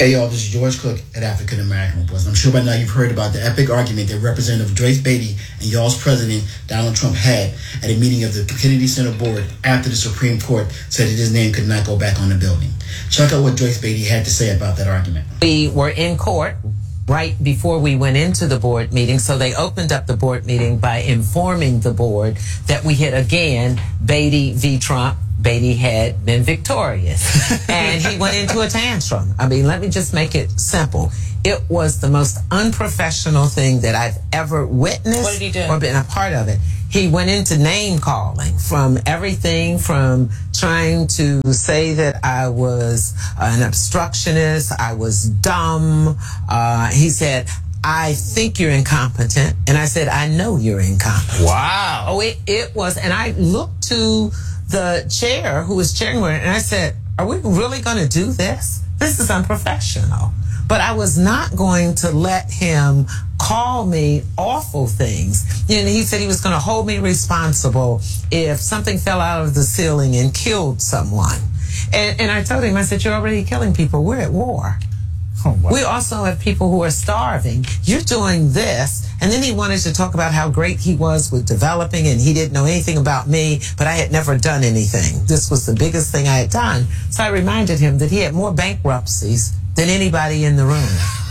Hey y'all, this is George Cook at African American Reports. I'm sure by now you've heard about the epic argument that Representative Joyce Beatty and y'all's President Donald Trump had at a meeting of the Kennedy Center Board after the Supreme Court said that his name could not go back on the building. Check out what Joyce Beatty had to say about that argument. We were in court right before we went into the board meeting, so they opened up the board meeting by informing the board that we had again Beatty v. Trump. Beatty had been victorious and he went into a tantrum. I mean, let me just make it simple. It was the most unprofessional thing that I've ever witnessed. What did he do? Or been a part of it. He went into name calling, from everything from trying to say that I was an obstructionist, I was dumb. He said, I think you're incompetent. And I said, I know you're incompetent. Wow. Oh, it was. And I looked to the chair who was chairing it, and I said, are we really going to do this? This is unprofessional. But I was not going to let him call me awful things. And he said he was going to hold me responsible if something fell out of the ceiling and killed someone. And I told him, I said, you're already killing people. We're at war. Oh, wow. We also have people who are starving. You're doing this. And then he wanted to talk about how great he was with developing, and he didn't know anything about me, but I had never done anything. This was the biggest thing I had done. So I reminded him that he had more bankruptcies than anybody in the room.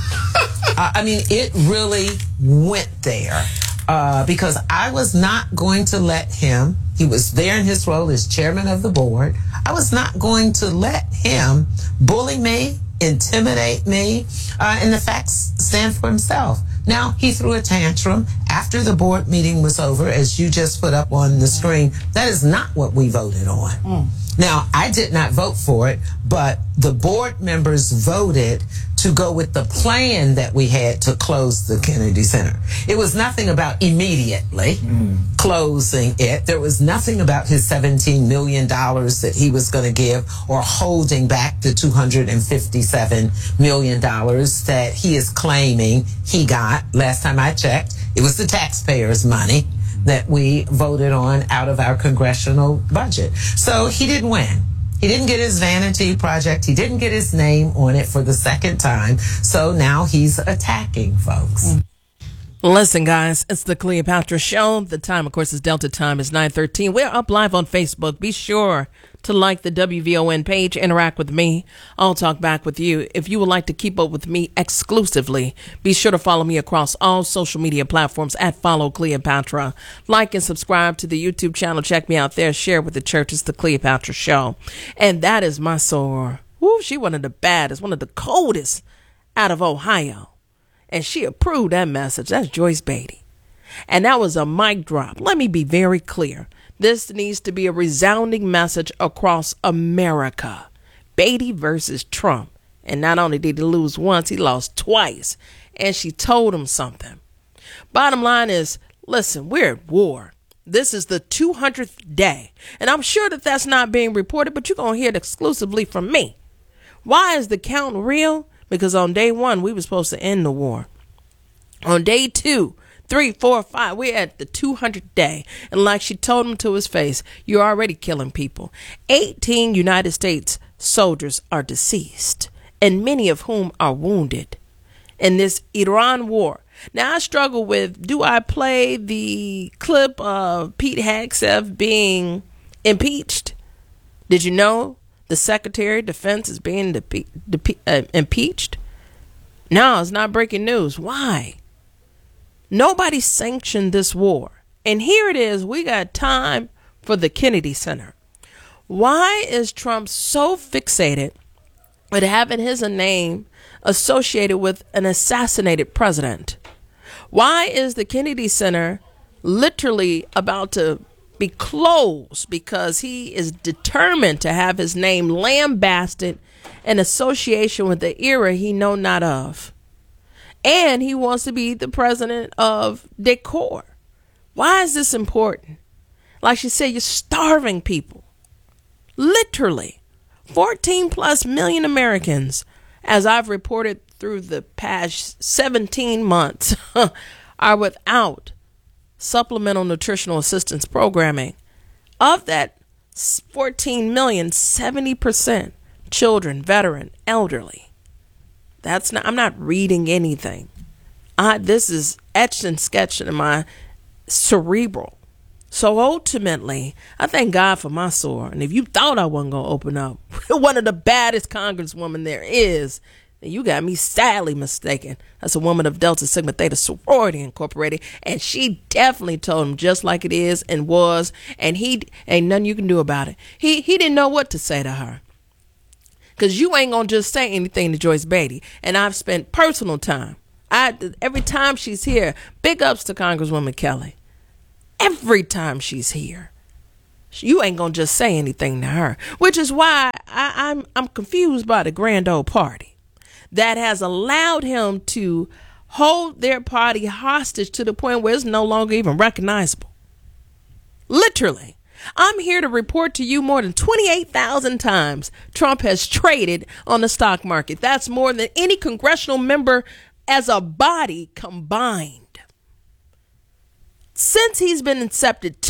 I mean, it really went there because I was not going to let him, he was there in his role as chairman of the board, I was not going to let him bully me, intimidate me, and the facts stand for himself. Now, he threw a tantrum after the board meeting was over, as you just put up on the screen. That is not what we voted on. Now, I did not vote for it, but the board members voted to go with the plan that we had to close the Kennedy Center. It was nothing about immediately closing it. There was nothing about his $17 million that he was going to give or holding back the $257 million that he is claiming he got. Last time I checked, it was the taxpayers' money that we voted on out of our congressional budget. So he didn't win. He didn't get his vanity project. He didn't get his name on it for the second time. So now he's attacking folks. Listen, guys, it's the Cleopatra Show. The time, of course, is Delta time. It's 9:13. We're up live on Facebook. Be sure to like the WVON page, interact with me. I'll talk back with you. If you would like to keep up with me exclusively, be sure to follow me across all social media platforms at Follow Cleopatra. Like and subscribe to the YouTube channel. Check me out there. Share with the church. It's the Cleopatra Show. And that is my soror. Woo, she one of the baddest, one of the coldest out of Ohio. And she approved that message. That's Joyce Beatty. And that was a mic drop. Let me be very clear. This needs to be a resounding message across America. Beatty versus Trump. And not only did he lose once, he lost twice. And she told him something. Bottom line is, listen, we're at war. This is the 200th day. And I'm sure that that's not being reported, but you're going to hear it exclusively from me. Why is the count real? Because on day 1, we were supposed to end the war. On day 2, 3, 4, 5, we're at the 200th day. And like she told him to his face, you're already killing people. 18 United States soldiers are deceased, and many of whom are wounded in this Iran war. Now, I struggle with, do I play the clip of Pete Hegseth being impeached? Did you know the Secretary of Defense is being impeached? No, it's not breaking news. Why? Nobody sanctioned this war. And here it is. We got time for the Kennedy Center. Why is Trump so fixated with having his name associated with an assassinated president? Why is the Kennedy Center literally about to be closed because he is determined to have his name lambasted in association with the era he know not of? And he wants to be the president of decor. Why is this important? Like she said, you're starving people. Literally 14 plus million Americans, as I've reported through the past 17 months, are without supplemental nutritional assistance programming. Of that 14 million, 70% children, veteran, elderly. I'm not reading anything. This is etched and sketched in my cerebral. So ultimately, I thank God for my sword. And if you thought I wasn't going to open up one of the baddest congresswomen there is, then you got me sadly mistaken. That's a woman of Delta Sigma Theta Sorority Incorporated. And she definitely told him just like it is and was. And he ain't nothing you can do about it. He didn't know what to say to her. Because you ain't going to just say anything to Joyce Beatty. And I've spent personal time. Every time she's here, big ups to Congresswoman Kelly. Every time she's here, you ain't gonna just say anything to her, which is why I'm confused by the grand old party that has allowed him to hold their party hostage to the point where it's no longer even recognizable. Literally, I'm here to report to you more than 28,000 times Trump has traded on the stock market. That's more than any congressional member as a body combined. Since he's been incepted,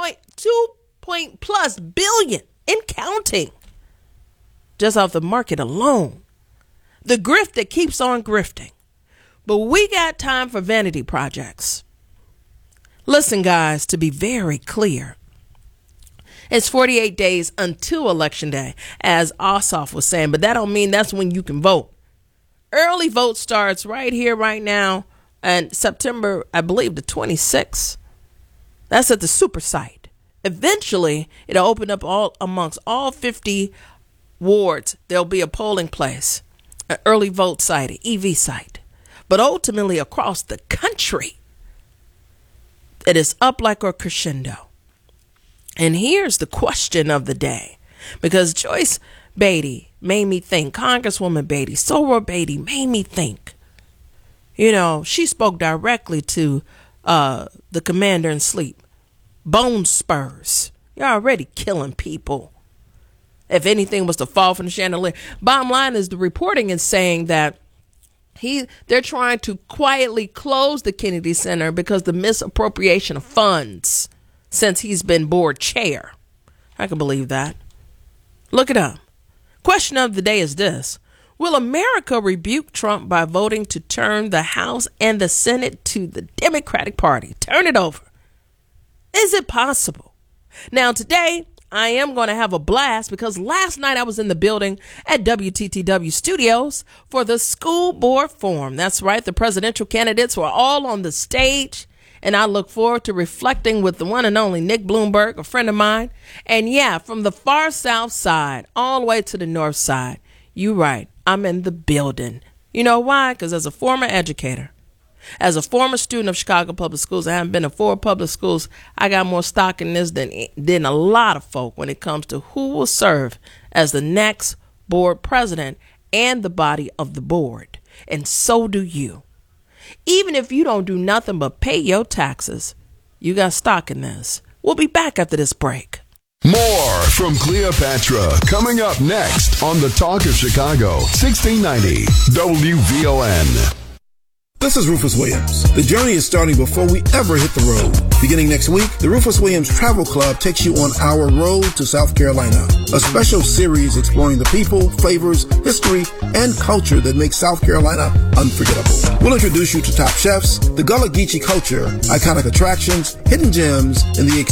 2.2 plus billion in counting, just off the market alone. The grift that keeps on grifting. But we got time for vanity projects. Listen, guys, to be very clear, it's 48 days until Election Day, as Ossoff was saying, but that don't mean that's when you can vote. Early vote starts right here, right now, and September, I believe, the 26th. That's at the super site. Eventually, it'll open up amongst all 50 wards. There'll be a polling place, an early vote site, an EV site. But ultimately, across the country, it is up like a crescendo. And here's the question of the day. Because Joyce Beatty made me think, Congresswoman Beatty, Soror Beatty made me think. You know, she spoke directly to the commander in sleep. Bone spurs. You're already killing people. If anything was to fall from the chandelier. Bottom line is the reporting is saying that they're trying to quietly close the Kennedy Center because the misappropriation of funds since he's been board chair. I can believe that. Look it up. Question of the day is this. Will America rebuke Trump by voting to turn the House and the Senate to the Democratic Party? Turn it over. Is it possible? Now, today, I am going to have a blast because last night I was in the building at WTTW Studios for the school board forum. That's right. The presidential candidates were all on the stage. And I look forward to reflecting with the one and only Nick Bloomberg, a friend of mine. And yeah, from the far south side all the way to the north side. You right. I'm in the building. You know why? Because as a former educator, as a former student of Chicago Public Schools, I haven't been to 4 public schools. I got more stock in this than a lot of folk when it comes to who will serve as the next board president and the body of the board. And so do you. Even if you don't do nothing but pay your taxes, you got stock in this. We'll be back after this break. More from Cleopatra coming up next on the Talk of Chicago, 1690 WVON. This is Rufus Williams. The journey is starting before we ever hit the road. Beginning next week, the Rufus Williams Travel Club takes you on our road to South Carolina, a special series exploring the people, flavors, history, and culture that makes South Carolina unforgettable. We'll introduce you to top chefs, the Gullah Geechee culture, iconic attractions, hidden gems, and the